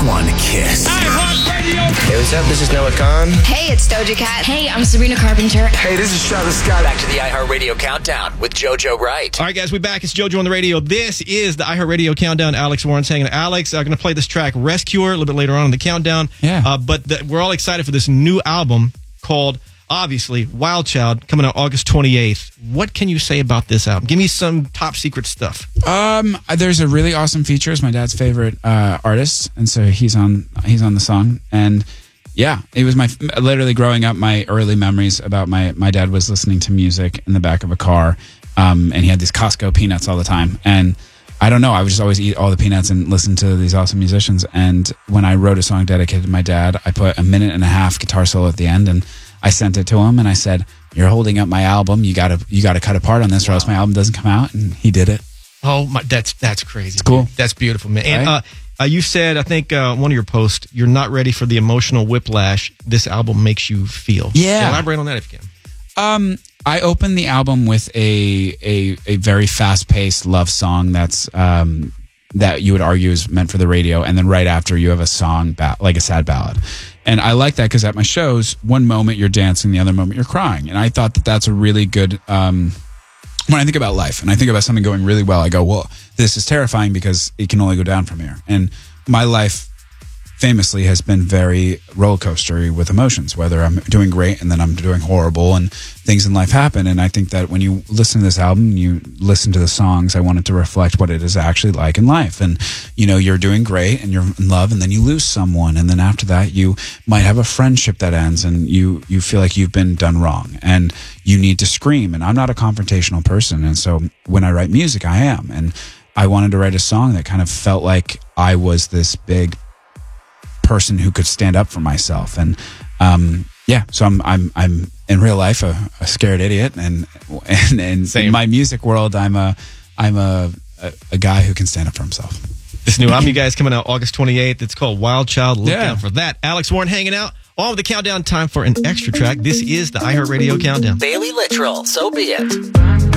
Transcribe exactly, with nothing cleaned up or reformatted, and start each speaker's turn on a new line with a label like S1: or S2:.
S1: One Kiss.
S2: Hey, what's up? This is Noah Khan.
S3: Hey, it's Doja Cat.
S4: Hey, I'm Sabrina Carpenter.
S1: Hey, this is Travis Scott.
S5: Back to the iHeartRadio Countdown with JoJo Wright.
S6: All right, guys, we're back. It's JoJo on the radio. This is the iHeartRadio Countdown. Alex Warren's hanging. Alex, I'm going to play this track, Rescuer, a little bit later on in the countdown.
S7: Yeah.
S6: Uh, but the, we're all excited for this new album called, obviously, Wild Child, coming out August twenty-eighth. What can you say about this album? Give me some top secret stuff.
S7: Um, there's a really awesome feature. It's my dad's favorite uh, artist, and so he's on he's on the song. And yeah, it was my literally growing up. My early memories about my my dad was listening to music in the back of a car, um, and he had these Costco peanuts all the time. And I don't know, I would just always eat all the peanuts and listen to these awesome musicians. And when I wrote a song dedicated to my dad, I put a minute and a half guitar solo at the end, and I sent it to him, and I said, "You're holding up my album. You gotta, you gotta cut a part on this, wow. or else my album doesn't come out." And he did it.
S6: Oh my, that's that's crazy.
S7: It's cool.
S6: That's beautiful, man. And
S7: Right?
S6: uh, uh, you said, I think uh, one of your posts, you're not ready for the emotional whiplash this album makes you feel.
S7: Yeah.
S6: Elaborate on that if you can.
S7: Um, I opened the album with a a, a very fast paced love song that's um that you would argue is meant for the radio, and then right after you have a song ba- like a sad ballad. And I like that because at my shows, one moment you're dancing, the other moment you're crying. And I thought that that's a really good, um, when I think about life and I think about something going really well, I go, well, this is terrifying because it can only go down from here. And my life famously has been very roller coastery with emotions, whether I'm doing great and then I'm doing horrible and things in life happen. And I think that when you listen to this album, you listen to the songs, I wanted to reflect what it is actually like in life. And, you know, you're doing great and you're in love and then you lose someone. And then after that, you might have a friendship that ends and you, you feel like you've been done wrong and you need to scream. And I'm not a confrontational person. And so when I write music, I am. And I wanted to write a song that kind of felt like I was this big person who could stand up for myself. And um yeah, so I'm I'm I'm in real life a, a scared idiot, and and, and in my music world I'm a I'm a, a a guy who can stand up for himself.
S6: This new album, you guys, coming out August twenty-eighth. It's called Wild Child. Look
S7: Yeah.
S6: out for that. Alex Warren hanging out. All of the countdown, time for an extra track. This is the iHeartRadio Countdown.
S5: Bailey Littrell, so be it.